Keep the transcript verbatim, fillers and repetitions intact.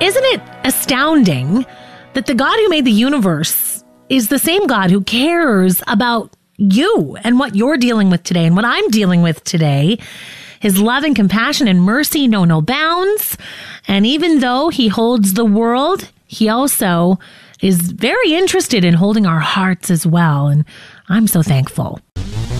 Isn't it astounding that the God who made the universe is the same God who cares about you and what you're dealing with today and what I'm dealing with today? His love and compassion and mercy know no bounds. And even though he holds the world, he also is very interested in holding our hearts as well. And I'm so thankful.